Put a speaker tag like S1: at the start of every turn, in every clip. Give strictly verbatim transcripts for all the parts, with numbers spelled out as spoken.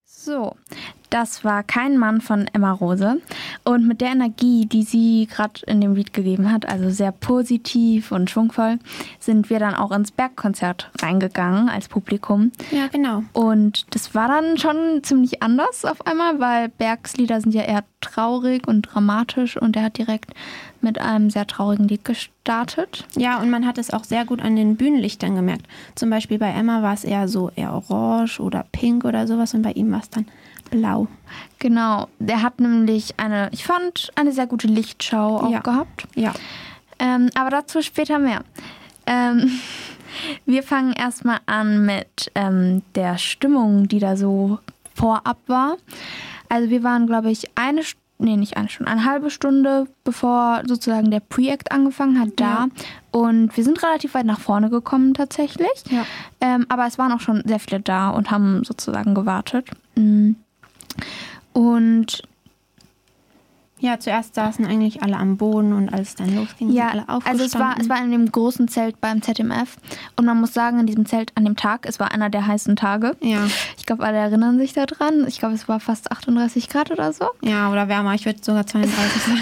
S1: So, das war Kein Mann von Emma Rose. Und mit der Energie, die sie gerade in dem Lied gegeben hat, also sehr positiv und schwungvoll, sind wir dann auch ins Bergkonzert reingegangen als Publikum.
S2: Ja, genau.
S1: Und das war dann schon ziemlich anders auf einmal, weil Bergs Lieder sind ja eher traurig und dramatisch und er hat direkt mit einem sehr traurigen Lied gestartet.
S2: Ja, und man hat es auch sehr gut an den Bühnenlichtern gemerkt. Zum Beispiel bei Emma war es eher so eher orange oder pink oder sowas und bei ihm war es dann blau.
S1: Genau, der hat nämlich eine, ich fand, eine sehr gute Lichtschau auch
S2: ja.
S1: gehabt.
S2: Ja.
S1: Ähm, aber dazu später mehr. Ähm, wir fangen erstmal an mit ähm, der Stimmung, die da so vorab war. Also wir waren, glaube ich, eine Stunde, nee, nicht eine Stunde, eine halbe Stunde, bevor sozusagen der Pre-Act angefangen hat, da. Ja. Und wir sind relativ weit nach vorne gekommen tatsächlich.
S2: Ja.
S1: Ähm, aber es waren auch schon sehr viele da und haben sozusagen gewartet. Und
S2: ja, zuerst saßen eigentlich alle am Boden und als es dann losging,
S1: ja,
S2: sind alle aufgestanden.
S1: Also es war, es war in dem großen Zelt beim Z M F und man muss sagen, in diesem Zelt an dem Tag, es war einer der heißen Tage.
S2: Ja.
S1: Ich glaube, alle erinnern sich daran. Ich glaube, es war fast achtunddreißig Grad oder so.
S2: Ja, oder wärmer. Ich würde sogar zweiunddreißig sagen.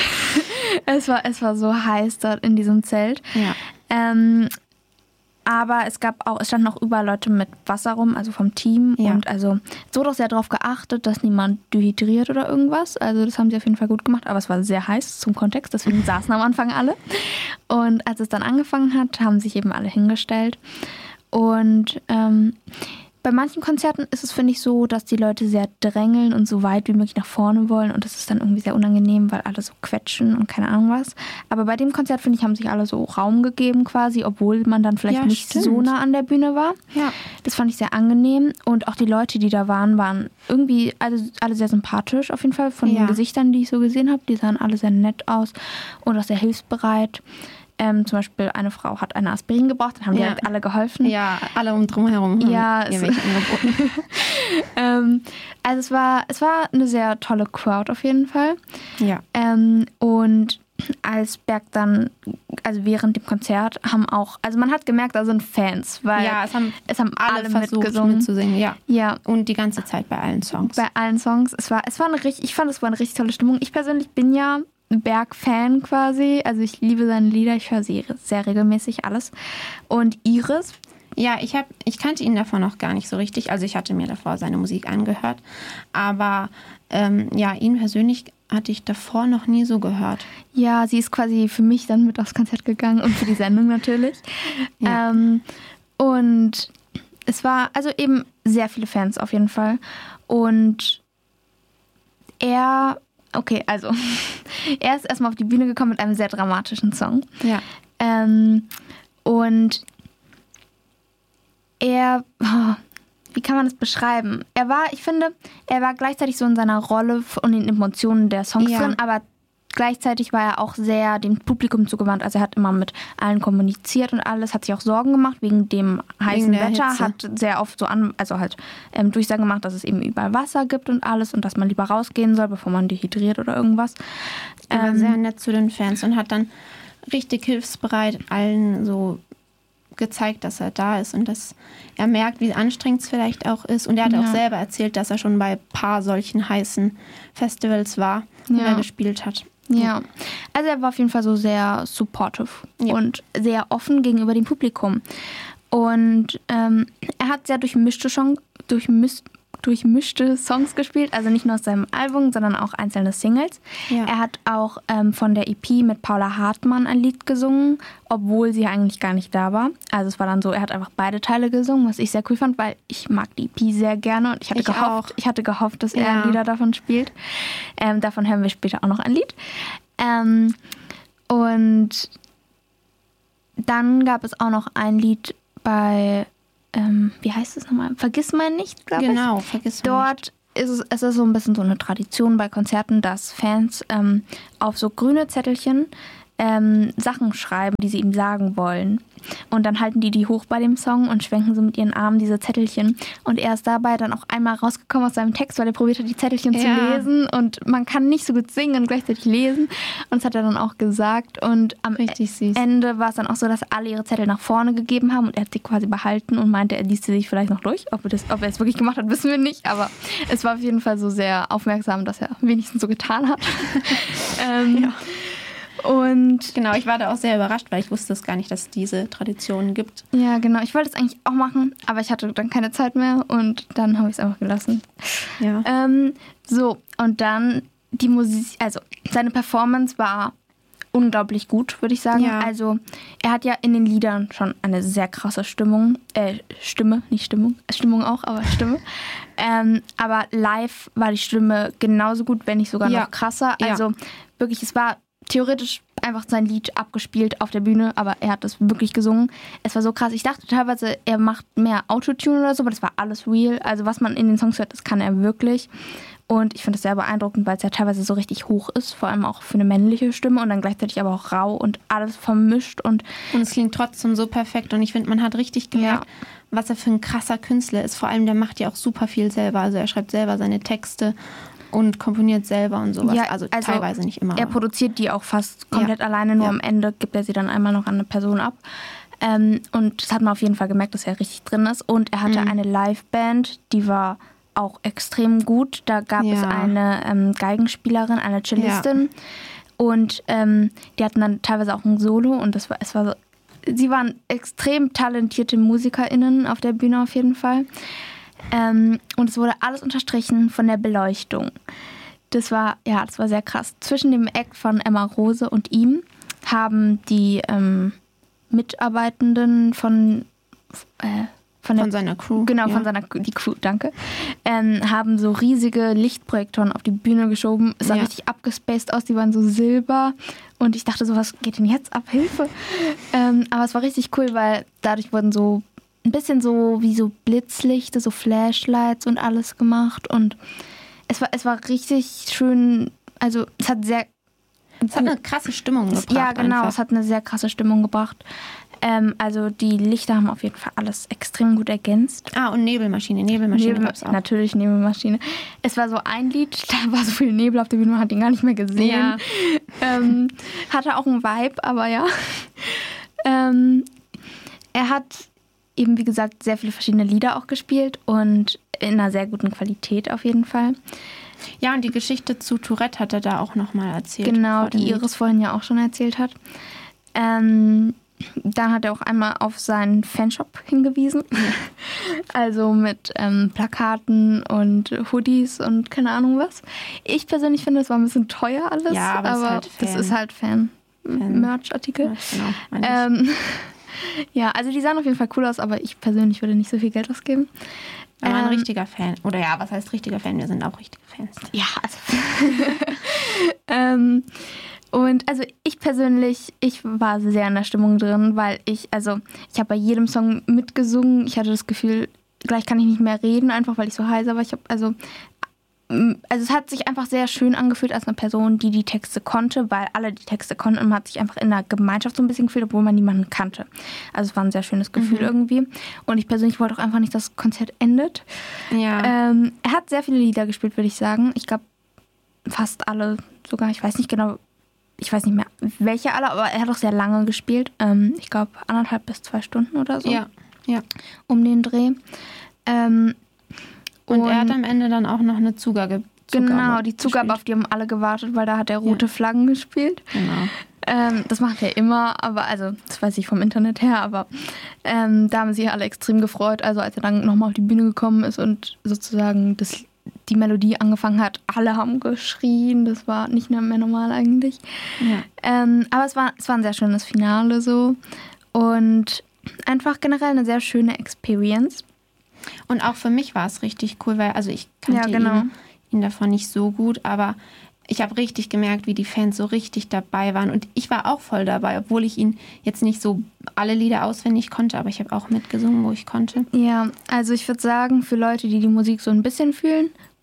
S1: es, war, es war so heiß dort in diesem Zelt.
S2: Ja.
S1: Ähm, aber es gab auch, es standen auch überall Leute mit Wasser rum, also vom Team.
S2: Ja.
S1: Und also es wurde auch sehr darauf geachtet, dass niemand dehydriert oder irgendwas. Also das haben sie auf jeden Fall gut gemacht. Aber es war sehr heiß zum Kontext, deswegen saßen am Anfang alle. Und als es dann angefangen hat, haben sich eben alle hingestellt. Und ähm, bei manchen Konzerten ist es, finde ich, so, dass die Leute sehr drängeln und so weit wie möglich nach vorne wollen. Und das ist dann irgendwie sehr unangenehm, weil alle so quetschen und keine Ahnung was. Aber bei dem Konzert, finde ich, haben sich alle so Raum gegeben quasi, obwohl man dann vielleicht
S2: ja,
S1: nicht
S2: stimmt.
S1: so nah an der Bühne war.
S2: Ja.
S1: Das fand ich sehr angenehm. Und auch die Leute, die da waren, waren irgendwie alle, alle sehr sympathisch auf jeden Fall. Von
S2: ja.
S1: den Gesichtern, die ich so gesehen habe. Die sahen alle sehr nett aus und auch sehr hilfsbereit. Ähm, zum Beispiel eine Frau hat eine Aspirin gebraucht, dann haben
S2: ja.
S1: direkt alle geholfen.
S2: Ja, alle um drumherum haben
S1: ja,
S2: ihr welche angeboten.
S1: ähm, also es war, es war eine sehr tolle Crowd auf jeden Fall.
S2: Ja.
S1: Ähm, und als Berg dann, also während dem Konzert, haben auch, also man hat gemerkt, da sind Fans, weil
S2: ja, es haben,
S1: es haben alle,
S2: alle versucht
S1: mitgesungen.
S2: mitzusingen. Ja.
S1: ja.
S2: Und die ganze Zeit bei allen Songs.
S1: Bei allen Songs. Es war, es war eine richtig, ich fand, es war eine richtig tolle Stimmung. Ich persönlich bin ja Berg-Fan quasi. Also ich liebe seine Lieder, ich höre sie sehr regelmäßig alles. Und Iris?
S2: Ja, ich hab, ich kannte ihn davor noch gar nicht so richtig. Also ich hatte mir davor seine Musik angehört. Aber ähm, ja, ihn persönlich hatte ich davor noch nie so gehört.
S1: Ja, sie ist quasi für mich dann mit aufs Konzert gegangen und für die Sendung natürlich. Ja. Ähm, und es war also eben sehr viele Fans auf jeden Fall. Und er... Okay, also er ist erstmal auf die Bühne gekommen mit einem sehr dramatischen Song.
S2: Ja.
S1: Ähm, und er, oh, wie kann man das beschreiben? Er war, ich finde, er war gleichzeitig so in seiner Rolle und den Emotionen der Songs
S2: ja.
S1: drin, aber gleichzeitig war er auch sehr dem Publikum zugewandt. Also er hat immer mit allen kommuniziert und alles, hat sich auch Sorgen gemacht wegen dem heißen
S2: wegen
S1: Wetter,
S2: Hitze.
S1: hat sehr oft so an, also halt ähm, Durchsagen gemacht, dass es eben überall Wasser gibt und alles und dass man lieber rausgehen soll, bevor man dehydriert oder irgendwas.
S2: Er war
S1: ähm,
S2: sehr nett zu den Fans und hat dann richtig hilfsbereit allen so gezeigt, dass er da ist und dass er merkt, wie anstrengend es vielleicht auch ist. Und er hat
S1: ja.
S2: auch selber erzählt, dass er schon bei ein paar solchen heißen Festivals war, wo
S1: ja.
S2: er gespielt hat.
S1: Ja, also er war auf jeden Fall so sehr supportive
S2: ja.
S1: und sehr offen gegenüber dem Publikum. Und ähm, er hat sehr durchmischte, Song, durchmis, durchmischte Songs gespielt, also nicht nur aus seinem Album, sondern auch einzelne Singles.
S2: Ja.
S1: Er hat auch ähm, von der E P mit Paula Hartmann ein Lied gesungen, obwohl sie eigentlich gar nicht da war. Also es war dann so, er hat einfach beide Teile gesungen, was ich sehr cool fand, weil ich mag die E P sehr gerne und ich hatte,
S2: ich
S1: gehofft,
S2: auch.
S1: ich hatte gehofft, dass
S2: ja.
S1: er Lieder davon spielt. Ähm, davon hören wir später auch noch ein Lied. Ähm, und dann gab es auch noch ein Lied bei, ähm, wie heißt es nochmal? Vergiss mein nicht, glaube ich.
S2: Genau, vergiss mein
S1: Dort
S2: nicht.
S1: ist es, es ist so ein bisschen so eine Tradition bei Konzerten, dass Fans ähm, auf so grüne Zettelchen ähm, Sachen schreiben, die sie ihm sagen wollen. Und dann halten die die hoch bei dem Song und schwenken so mit ihren Armen diese Zettelchen. Und er ist dabei dann auch einmal rausgekommen aus seinem Text, weil er probiert hat, die Zettelchen ja. zu lesen. Und man kann nicht so gut singen und gleichzeitig lesen. Und das hat er dann auch gesagt. Und am
S2: Richtig süß.
S1: Ende war es dann auch so, dass alle ihre Zettel nach vorne gegeben haben. Und er hat sie quasi behalten und meinte, er liest sie sich vielleicht noch durch. Ob er, das, ob er es wirklich gemacht hat, wissen wir nicht. Aber es war auf jeden Fall so sehr aufmerksam, dass er wenigstens so getan hat. ähm,
S2: ja.
S1: Und
S2: genau, ich war da auch sehr überrascht, weil ich wusste es gar nicht, dass es diese Tradition gibt.
S1: Ja, genau. Ich wollte es eigentlich auch machen, aber ich hatte dann keine Zeit mehr und dann habe ich es einfach gelassen.
S2: Ja.
S1: Ähm, so, und dann die Musik, also seine Performance war unglaublich gut, würde ich sagen.
S2: Ja.
S1: Also er hat ja in den Liedern schon eine sehr krasse Stimmung, äh, Stimme, nicht Stimmung, Stimmung auch, aber Stimme. ähm, aber live war die Stimme genauso gut, wenn nicht sogar
S2: ja.
S1: noch krasser.
S2: Ja.
S1: Also wirklich, es war theoretisch einfach sein Lied abgespielt auf der Bühne, aber er hat das wirklich gesungen. Es war so krass. Ich dachte teilweise, er macht mehr Autotune oder so, aber das war alles real. Also was man in den Songs hört, das kann er wirklich. Und ich finde das sehr beeindruckend, weil es ja teilweise so richtig hoch ist, vor allem auch für eine männliche Stimme und dann gleichzeitig aber auch rau und alles vermischt. Und,
S2: und es klingt trotzdem so perfekt und ich finde, man hat richtig gemerkt, ja. was er für ein krasser Künstler ist. Vor allem, der macht ja auch super viel selber. Also er schreibt selber seine Texte und komponiert selber und sowas.
S1: Ja,
S2: also,
S1: also
S2: teilweise nicht immer.
S1: Er produziert die auch fast komplett
S2: ja.
S1: alleine, nur
S2: ja.
S1: am Ende gibt er sie dann einmal noch an eine Person ab. Ähm, und das hat man auf jeden Fall gemerkt, dass er richtig drin ist. Und er hatte mhm. eine Liveband, die war auch extrem gut. Da gab ja. es eine ähm, Geigenspielerin, eine Cellistin. Ja. Und ähm, die hatten dann teilweise auch ein Solo. Und das war, es war so, sie waren extrem talentierte MusikerInnen auf der Bühne auf jeden Fall. Ähm, und es wurde alles unterstrichen von der Beleuchtung. Das war, ja, das war sehr krass. Zwischen dem Act von Emma Rose und ihm haben die ähm, Mitarbeitenden von, äh, von, der,
S2: von seiner Crew.
S1: Genau,
S2: ja.
S1: von seiner die Crew, danke. Ähm, haben so riesige Lichtprojektoren auf die Bühne geschoben. Es sah ja. richtig abgespaced aus, die waren so silber. Und ich dachte so, was geht denn jetzt ab? Hilfe! Ähm, aber es war richtig cool, weil dadurch wurden so ein bisschen so wie so Blitzlichter, so Flashlights und alles gemacht. Und es war, es war richtig schön. Also es hat sehr...
S2: Es hat eine krasse Stimmung gebracht.
S1: Ja, genau.
S2: Einfach.
S1: Es hat eine sehr krasse Stimmung gebracht. Ähm, also die Lichter haben auf jeden Fall alles extrem gut ergänzt.
S2: Ah, und Nebelmaschine. Nebelmaschine
S1: Nebel,
S2: gab's auch.
S1: Natürlich Nebelmaschine. Es war so ein Lied, da war so viel Nebel auf der Bühne, man hat ihn gar nicht mehr gesehen.
S2: Ja.
S1: Ähm, hatte auch einen Vibe, aber ja. ähm, er hat eben, wie gesagt, sehr viele verschiedene Lieder auch gespielt und in einer sehr guten Qualität auf jeden Fall.
S2: Ja, und die Geschichte zu Tourette hat er da auch nochmal erzählt.
S1: Genau, die Iris vorhin ja auch schon erzählt hat. Ähm, dann hat er auch einmal auf seinen Fanshop hingewiesen. Also mit ähm, Plakaten und Hoodies und keine Ahnung was. Ich persönlich finde, das war ein bisschen teuer alles.
S2: Ja, aber,
S1: aber
S2: ist halt
S1: das ist halt Fan-Merch-Artikel.
S2: Fan. Genau,
S1: ähm, ja, also die sahen auf jeden Fall cool aus, aber ich persönlich würde nicht so viel Geld ausgeben.
S2: Aber ein ähm, richtiger Fan. Oder ja, was heißt richtiger Fan? Wir sind auch richtige Fans.
S1: Ja, also. ähm, und also ich persönlich, ich war sehr in der Stimmung drin, weil ich, also ich habe bei jedem Song mitgesungen. Ich hatte das Gefühl, gleich kann ich nicht mehr reden, einfach weil ich so heiser war. Ich habe also, also es hat sich einfach sehr schön angefühlt als eine Person, die die Texte konnte, weil alle die Texte konnten und man hat sich einfach in der Gemeinschaft so ein bisschen gefühlt, obwohl man niemanden kannte. Also es war ein sehr schönes Gefühl mhm. irgendwie. Und ich persönlich wollte auch einfach nicht, dass das Konzert endet.
S2: Ja.
S1: Ähm, er hat sehr viele Lieder gespielt, würde ich sagen. Ich glaube, fast alle sogar. Ich weiß nicht genau, ich weiß nicht mehr, welche alle, aber er hat auch sehr lange gespielt. Ähm, ich glaube, anderthalb bis zwei Stunden oder so.
S2: Ja, ja.
S1: Um den Dreh. Ähm,
S2: Und, und er hat am Ende dann auch noch eine Zugabe.
S1: Zugabe genau, die Zugabe, gespielt. Auf die haben alle gewartet, weil da hat er rote ja. Flaggen gespielt.
S2: Genau.
S1: Ähm, das macht er immer, aber also, das weiß ich vom Internet her, aber ähm, da haben sich alle extrem gefreut. Also als er dann nochmal auf die Bühne gekommen ist und sozusagen das, die Melodie angefangen hat, alle haben geschrien. Das war nicht mehr normal eigentlich.
S2: Ja.
S1: Ähm, aber es war, es war ein sehr schönes Finale so. Und einfach generell eine sehr schöne Experience.
S2: Und auch für mich war es richtig cool, weil also ich kannte
S1: ja, genau.
S2: ihn, ihn davon nicht so gut, aber ich habe richtig gemerkt, wie die Fans so richtig dabei waren. Und ich war auch voll dabei, obwohl ich ihn jetzt nicht so alle Lieder auswendig konnte, aber ich habe auch mitgesungen, wo ich konnte.
S1: Ja, also ich würde sagen, für Leute, die die Musik so ein bisschen fühlen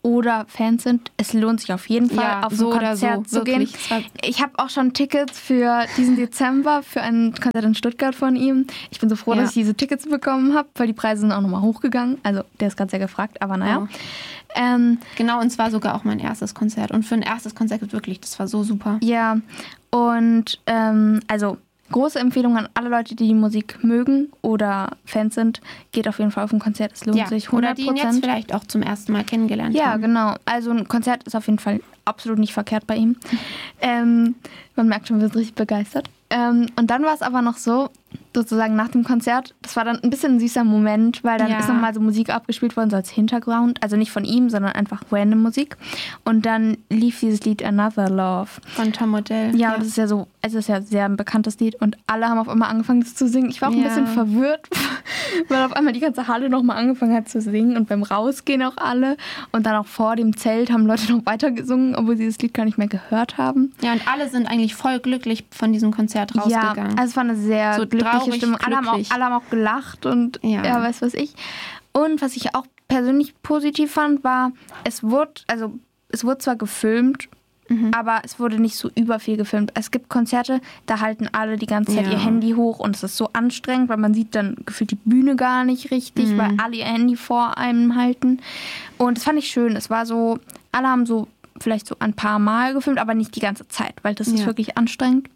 S1: oder Fans sind, es lohnt sich auf jeden Fall,
S2: Ja,
S1: auf
S2: so
S1: ein
S2: oder
S1: Konzert
S2: so,
S1: zu
S2: wirklich.
S1: gehen.
S2: Es war-
S1: Ich habe auch schon Tickets für diesen Dezember für ein Konzert in Stuttgart von ihm. Ich bin so froh,
S2: Ja.
S1: dass ich diese Tickets bekommen habe, weil die Preise sind auch nochmal hochgegangen. Also der ist gerade sehr gefragt, aber naja.
S2: Oh.
S1: Ähm,
S2: Genau, und zwar sogar auch mein erstes Konzert. Und für ein erstes Konzert wirklich, das war so super.
S1: ja, und ähm, also große Empfehlung an alle Leute, die die Musik mögen oder Fans sind. Geht auf jeden Fall auf ein Konzert, es lohnt
S2: Ja.
S1: sich
S2: Oder
S1: hundert
S2: die ihn
S1: Prozent.
S2: jetzt vielleicht auch zum ersten Mal kennengelernt
S1: Ja,
S2: haben.
S1: genau. Also ein Konzert ist auf jeden Fall absolut nicht verkehrt bei ihm. Ähm, man merkt schon, wir sind richtig begeistert. Ähm, und dann war es aber noch so, sozusagen nach dem Konzert, das war dann ein bisschen ein süßer Moment, weil dann
S2: Ja.
S1: ist nochmal so Musik abgespielt worden, so als Hintergrund. Also nicht von ihm, sondern einfach random Musik. Und dann lief dieses Lied Another Love.
S2: Von Tom Odell.
S1: Ja, und das ist ja so, es ist ja sehr ein bekanntes Lied und alle haben auf einmal angefangen, das zu singen. Ich war auch ein
S2: Ja.
S1: bisschen verwirrt, weil auf einmal die ganze Halle nochmal angefangen hat zu singen und beim Rausgehen auch alle. Und dann auch vor dem Zelt haben Leute noch weiter gesungen, obwohl sie das Lied gar nicht mehr gehört haben.
S2: Ja, und alle sind eigentlich voll glücklich von diesem Konzert rausgegangen.
S1: Ja, also es war eine sehr
S2: So
S1: glückliche
S2: traurig,
S1: Stimmung. Alle haben, auch,
S2: glücklich.
S1: alle haben auch gelacht und ja.
S2: Ja.
S1: weiß was ich. Und was ich auch persönlich positiv fand, war, es wurde, also es wurde zwar gefilmt,
S2: Mhm.
S1: aber es wurde nicht so über viel gefilmt. Es gibt Konzerte, da halten alle die ganze Zeit
S2: Ja.
S1: ihr Handy hoch und es ist so anstrengend, weil man sieht dann gefühlt die Bühne gar nicht richtig,
S2: Mhm.
S1: weil alle ihr Handy vor einem halten. Und das fand ich schön. Es war so, alle haben so vielleicht so ein paar Mal gefilmt, aber nicht die ganze Zeit, weil das ist
S2: Ja.
S1: wirklich anstrengend.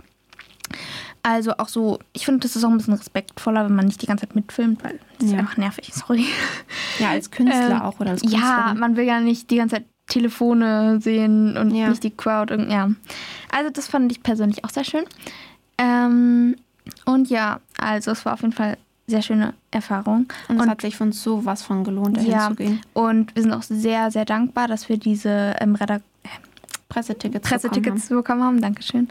S1: Also auch so, ich finde, das ist auch ein bisschen respektvoller, wenn man nicht die ganze Zeit mitfilmt, weil das ist
S2: Ja.
S1: einfach nervig, sorry.
S2: Ja, als Künstler
S1: Ähm,
S2: auch oder als
S1: Ja,
S2: Künstlerin.
S1: man will ja nicht die ganze Zeit Telefone sehen und
S2: Ja.
S1: nicht die Crowd. irgend- Ja. Also das fand ich persönlich auch sehr schön. Ähm, und ja, also es war auf jeden Fall eine sehr schöne Erfahrung.
S2: Und es
S1: und-
S2: hat sich für uns sowas von gelohnt, dahin
S1: Ja,
S2: zu gehen.
S1: und wir sind auch sehr, sehr dankbar, dass wir diese ähm, Redak-
S2: Pressetickets,
S1: Pressetickets bekommen haben. Dankeschön.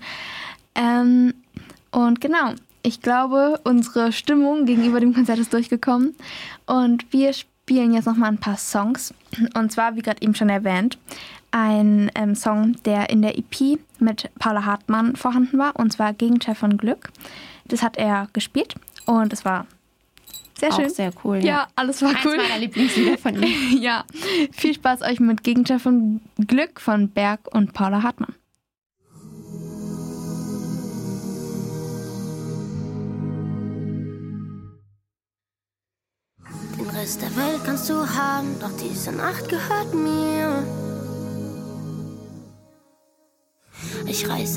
S1: Ähm, und genau, ich glaube, unsere Stimmung gegenüber dem Konzert ist durchgekommen. Und wir spielen jetzt nochmal ein paar Songs. Und zwar, wie gerade eben schon erwähnt, ein ähm, Song, der in der E P mit Paula Hartmann vorhanden war. Und zwar Gegenteil von Glück. Das hat er gespielt. Und es war sehr
S2: Auch
S1: schön.
S2: sehr cool.
S1: Ja, alles war
S2: Eins
S1: cool.
S2: meiner Lieblingslieder von ihm.
S1: Ja, viel Spaß euch mit Gegenteil von Glück von Berg und Paula Hartmann.
S3: Den Rest der Welt kannst du haben, doch diese Nacht gehört mir. Ich reiße